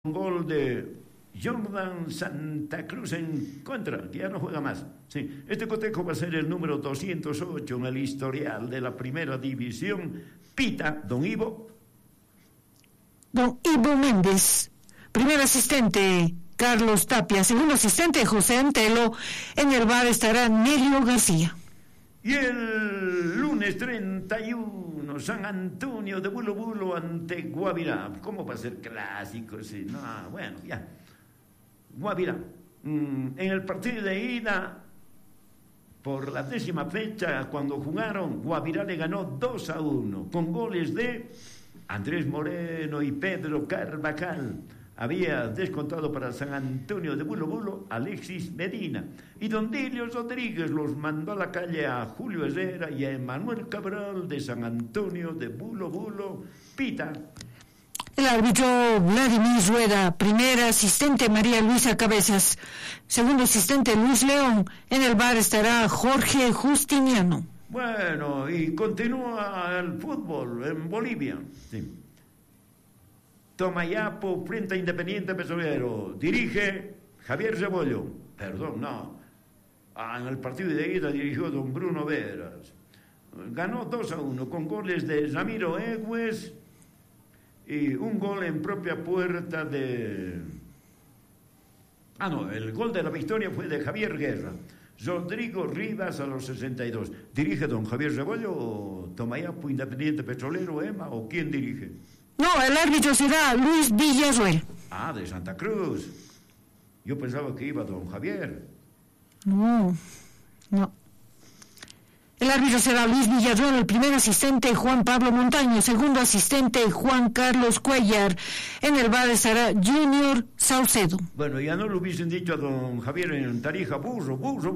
Un gol de Jordan Santa Cruz en contra, que ya no juega más. Sí, este cotejo va a ser el número 208 en el historial de la primera división. Pita, don Ivo. Don Ivo Méndez. Primer asistente, Carlos Tapia. Segundo asistente, José Antelo. En el bar estará Nelio García. Y el lunes 31, San Antonio de Bulo Bulo ante Guavirá. ¿Cómo va a ser clásico? Sí, no, bueno, ya. Guavirá. En el partido de ida, por la 10ª fecha, cuando jugaron, Guavirá le ganó 2-1, con goles de Andrés Moreno y Pedro Carvajal. Había descontado para San Antonio de Bulo Bulo Alexis Medina. Y don Dilio Rodríguez los mandó a la calle a Julio Herrera y a Emanuel Cabral de San Antonio de Bulo Bulo. Pita. El árbitro Vladimir Rueda. Primer asistente María Luisa Cabezas. Segundo asistente Luis León. En el bar estará Jorge Justiniano. Bueno, y continúa el fútbol en Bolivia. Sí. Tomayapo frente a Independiente Petrolero. Dirige Javier Cebollo. Perdón, no. En el partido de ida dirigió don Bruno Veras. Ganó 2-1 con goles de Ramiro Egues y un gol en propia puerta de... el gol de la victoria fue de Javier Guerra. Rodrigo Rivas a los 62. ¿Dirige don Javier Cebollo o Tomayapo Independiente Petrolero, Emma, o quién dirige? No, el árbitro será Luis Villarruel. De Santa Cruz. Yo pensaba que iba don Javier. No. El árbitro será Luis Villarruel, el primer asistente Juan Pablo Montaño, segundo asistente Juan Carlos Cuellar. En el bar estará Junior Saucedo. Bueno, ya no lo hubiesen dicho a don Javier en Tarija, burro.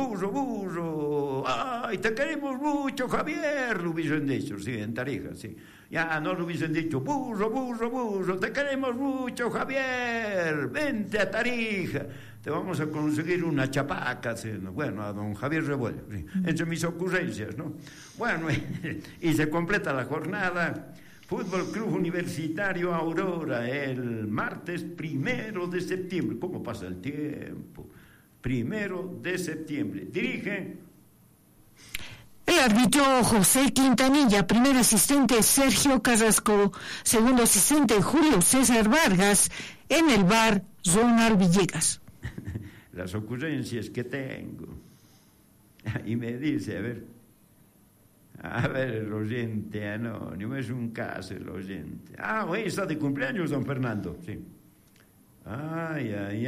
¡Ay, te queremos mucho, Javier! Lo hubiesen dicho, sí, en Tarija, sí. Ya no lo hubiesen dicho, burro, te queremos mucho, Javier, vente a Tarija, te vamos a conseguir una chapaca, ¿sí? Bueno, a don Javier Rebollo, sí. Entre mis ocurrencias, ¿no? Bueno, y se completa la jornada. Fútbol Club Universitario Aurora, el martes 1 de septiembre. ¿Cómo pasa el tiempo? 1 de septiembre. Dirige... El árbitro José Quintanilla, primer asistente Sergio Carrasco, segundo asistente Julio César Vargas, en el bar Ronald Villegas. Las ocurrencias que tengo. Y me dice, a ver, el oyente anónimo, es un caso el oyente. Hoy está de cumpleaños don Fernando, sí. Ay.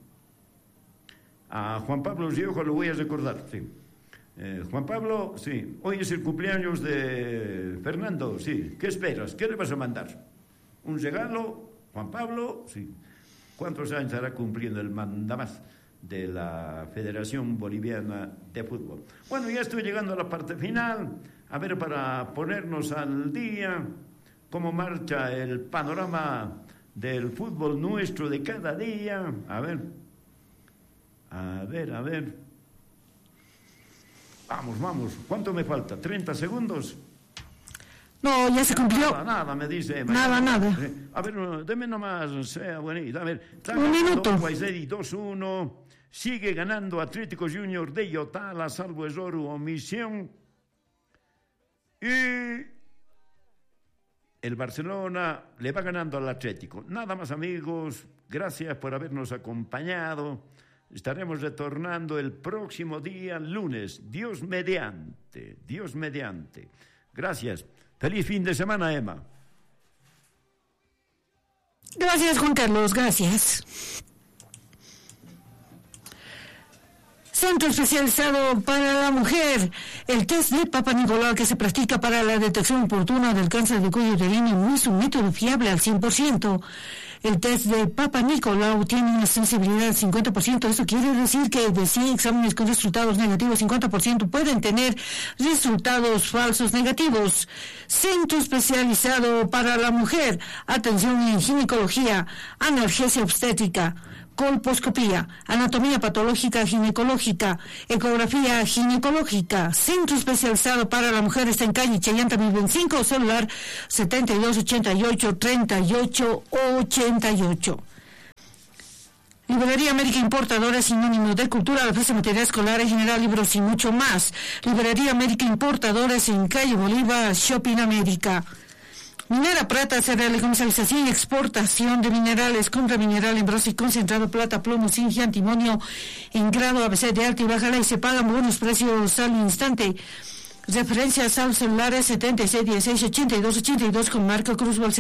A Juan Pablo Giojo lo voy a recordar, sí. Juan Pablo, sí, hoy es el cumpleaños de Fernando, sí. ¿Qué esperas? ¿Qué le vas a mandar? ¿Un regalo? Juan Pablo, sí. ¿Cuántos años estará cumpliendo el mandamás de la Federación Boliviana de Fútbol? Bueno, ya estoy llegando a la parte final. A ver, para ponernos al día, cómo marcha el panorama del fútbol nuestro de cada día. A ver. Vamos. ¿Cuánto me falta? ¿30 segundos? No, ya se cumplió. Nada, me dice. Nada. A ver, deme nomás, sea bonito. A ver, un minuto. 2-1. Sigue ganando Atlético Junior de Yotala, salvo error u omisión. Y el Barcelona le va ganando al Atlético. Nada más, amigos. Gracias por habernos acompañado. Estaremos retornando el próximo día, lunes. Dios mediante. Gracias. Feliz fin de semana, Emma. Gracias, Juan Carlos, gracias. Centro especializado para la mujer. El test de Papa Nicolau que se practica para la detección oportuna del cáncer de cuello uterino no es un método fiable al 100%. El test de Papa Nicolau tiene una sensibilidad del 50%. Eso quiere decir que de 100 exámenes con resultados negativos, 50% pueden tener resultados falsos negativos. Centro especializado para la mujer. Atención en ginecología, analgesia obstétrica, colposcopía, anatomía patológica ginecológica, ecografía ginecológica. Centro especializado para la mujer está en calle Chayanta 1025, celular 7288-3888. Librería América Importadora es sinónimo de cultura, le ofrece material escolar en general, libros y mucho más. Librería América Importadora es en calle Bolívar, Shopping América. Minera Prata, cereal, comercialización y exportación de minerales, compra mineral en bronce y concentrado, plata, plomo, zinc y antimonio en grado ABC de alta y baja ley, se pagan buenos precios al instante. Referencias al celulares 76168282 con marca Cruzbal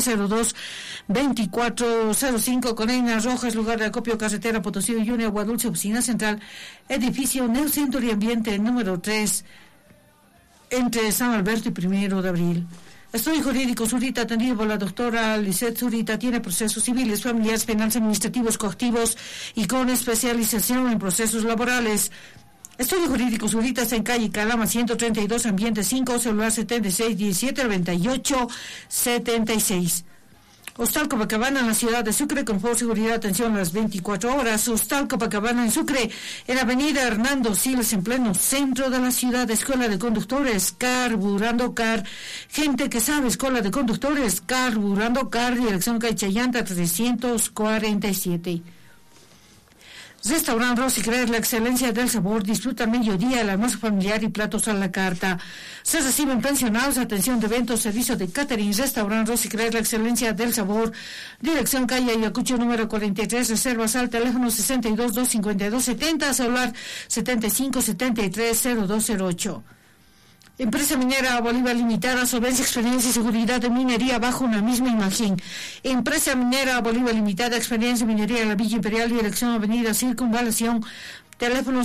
7302-2405 con Einas Rojas, lugar de acopio, carretera Potosí Uyuni, Agua Dulce, oficina central, edificio Neo Centro y Ambiente número 3, entre San Alberto y 1 de abril. Estudio Jurídico Zurita, atendido por la doctora Lisette Zurita, tiene procesos civiles, familiares, penales, administrativos, coactivos y con especialización en procesos laborales. Estudio Jurídico Zurita está en calle Calama 132, ambiente 5, celular 76179876. Hostal Copacabana en la ciudad de Sucre, confort, seguridad, atención a las 24 horas. Hostal Copacabana en Sucre, en avenida Hernando Siles, en pleno centro de la ciudad. Escuela de Conductores, Carburando Car. Gente que sabe, Escuela de Conductores, Carburando Car, dirección calle Chayanta 347. Restaurant Rosy Creer, la excelencia del sabor. Disfruta al mediodía el almuerzo familiar y platos a la carta. Se reciben pensionados, atención de eventos, servicio de catering. Restaurant Rosy Creer, la excelencia del sabor. Dirección calle Ayacucho número 43. Reservas al teléfono 62-252-70, celular 75-73-0208. Empresa Minera Bolívar Limitada, solvencia, experiencia y seguridad de minería bajo una misma imagen. Empresa Minera Bolívar Limitada, experiencia en minería en la Villa Imperial, dirección avenida Circunvalación, teléfono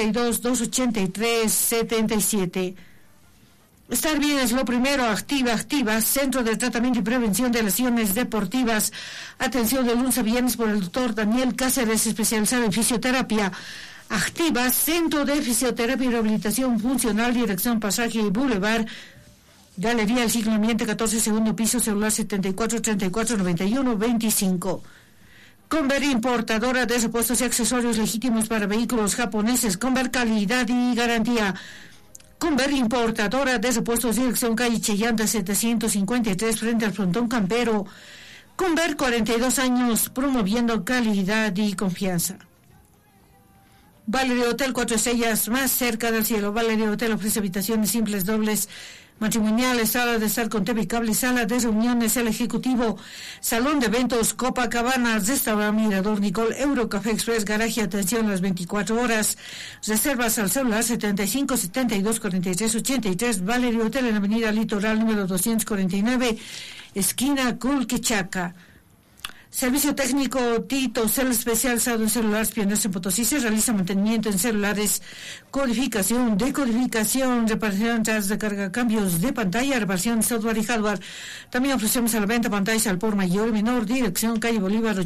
62-283-77. Estar bien es lo primero. Activa, Centro de Tratamiento y Prevención de Lesiones Deportivas. Atención de lunes a viernes por el doctor Daniel Cáceres, especializado en fisioterapia. Activa, Centro de Fisioterapia y Rehabilitación Funcional, dirección Pasaje y Boulevard, Galería El Siglo Ambiente 14, segundo piso, celular 74-34-91-25. Conver, importadora de repuestos y accesorios legítimos para vehículos japoneses. Conver, calidad y garantía. Conver, importadora de repuestos, dirección calle Chayanta 753, frente al frontón campero. Conver, 42 años promoviendo calidad y confianza. Valerio Hotel, 4 estrellas, más cerca del cielo. Valerio Hotel ofrece habitaciones simples, dobles, matrimoniales, sala de estar con TV y cable, sala de reuniones, el ejecutivo, salón de eventos, Copacabana, restaurante Mirador Nicole, Eurocafé Express, garaje, atención las 24 horas. Reservas al celular 75-72-43-83. Valerio Hotel en avenida Litoral número 249, esquina Culquichaca. Servicio técnico Tito, cel especializado en celulares pioneros en Potosí. Se realiza mantenimiento en celulares, codificación, decodificación, reparación, de carga, cambios de pantalla, reparación de software y hardware. También ofrecemos a la venta pantallas al por mayor y menor. Dirección calle Bolívar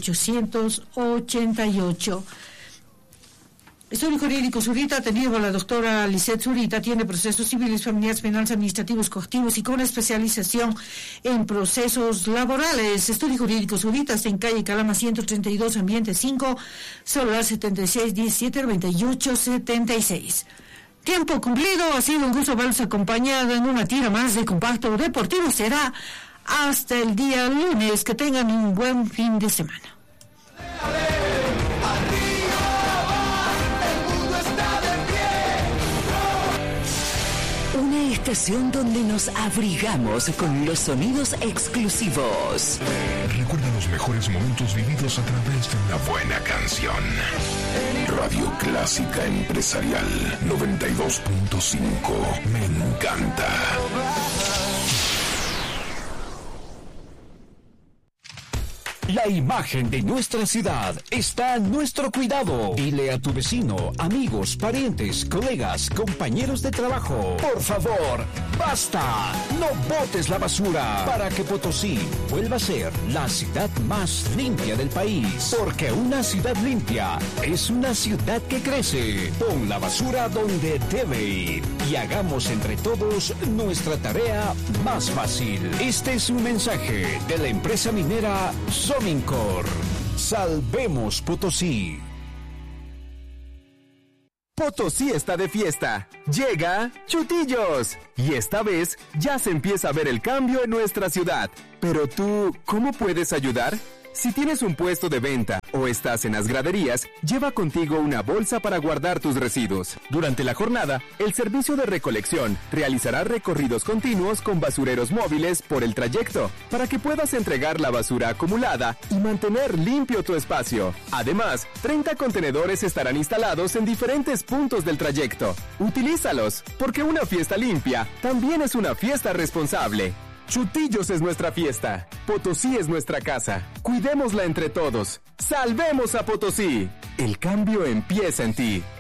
888. Estudio Jurídico Zurita, atendido por la doctora Lisette Zurita, tiene procesos civiles, familiares, penales, administrativos, coactivos y con especialización en procesos laborales. Estudio Jurídico Zurita está en calle Calama 132, ambiente 5, celular 76-17-98-76. Tiempo cumplido, ha sido un gusto verlos acompañado en una tira más de Compacto Deportivo. Será hasta el día lunes. Que tengan un buen fin de semana. Una estación donde nos abrigamos con los sonidos exclusivos. Recuerda los mejores momentos vividos a través de una buena canción. Radio Clásica Empresarial 92.5. Me encanta. La imagen de nuestra ciudad está a nuestro cuidado. Dile a tu vecino, amigos, parientes, colegas, compañeros de trabajo. Por favor, basta. No botes la basura para que Potosí vuelva a ser la ciudad más limpia del país. Porque una ciudad limpia es una ciudad que crece. Pon la basura donde debe ir y hagamos entre todos nuestra tarea más fácil. Este es un mensaje de la empresa minera Somincor. Salvemos Potosí. Potosí está de fiesta. Llega Chutillos. Y esta vez ya se empieza a ver el cambio en nuestra ciudad. Pero tú, ¿cómo puedes ayudar? Si tienes un puesto de venta o estás en las graderías, lleva contigo una bolsa para guardar tus residuos. Durante la jornada, el servicio de recolección realizará recorridos continuos con basureros móviles por el trayecto, para que puedas entregar la basura acumulada y mantener limpio tu espacio. Además, 30 contenedores estarán instalados en diferentes puntos del trayecto. Utilízalos, porque una fiesta limpia también es una fiesta responsable. Chutillos es nuestra fiesta. Potosí es nuestra casa. Cuidémosla entre todos. ¡Salvemos a Potosí! El cambio empieza en ti.